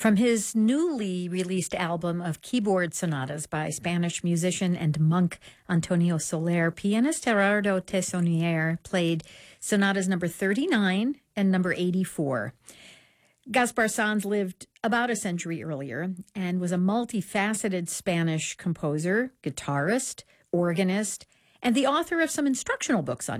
From his newly released album of keyboard sonatas by Spanish musician and monk Antonio Soler, pianist Gerardo Tessonier played sonatas number 39 and number 84. Gaspar Sanz lived about a century earlier and was a multifaceted Spanish composer, guitarist, organist, and the author of some instructional books on